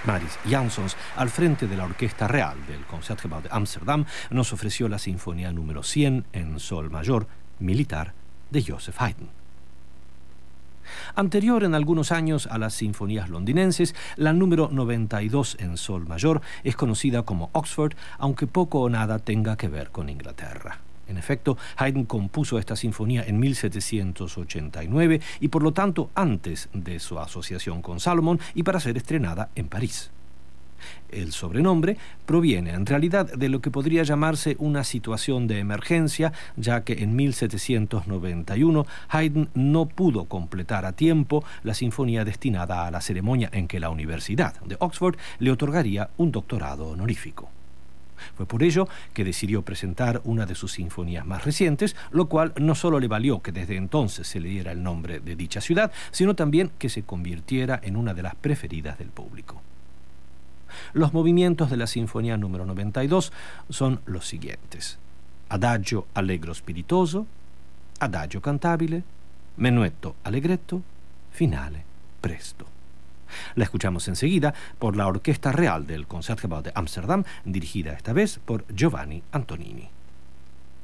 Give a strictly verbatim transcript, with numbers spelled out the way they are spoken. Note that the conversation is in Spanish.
Maris Jansons, al frente de la Orquesta Real del Concertgebouw de Ámsterdam, nos ofreció la Sinfonía número cien en sol mayor, militar, de Joseph Haydn. Anterior en algunos años a las sinfonías londinenses, la número noventa y dos en sol mayor es conocida como Oxford, aunque poco o nada tenga que ver con Inglaterra. En efecto, Haydn compuso esta sinfonía en mil setecientos ochenta y nueve y por lo tanto antes de su asociación con Salomon y para ser estrenada en París. El sobrenombre proviene en realidad de lo que podría llamarse una situación de emergencia, ya que en mil setecientos noventa y uno Haydn no pudo completar a tiempo la sinfonía destinada a la ceremonia en que la Universidad de Oxford le otorgaría un doctorado honorífico. Fue por ello que decidió presentar una de sus sinfonías más recientes, lo cual no solo le valió que desde entonces se le diera el nombre de dicha ciudad, sino también que se convirtiera en una de las preferidas del público. Los movimientos de la Sinfonía número noventa y dos son los siguientes: Adagio allegro spiritoso, Adagio cantabile, Menuetto allegretto, Finale presto. La escuchamos enseguida por la Orquesta Real del Concertgebouw de Ámsterdam, dirigida esta vez por Giovanni Antonini.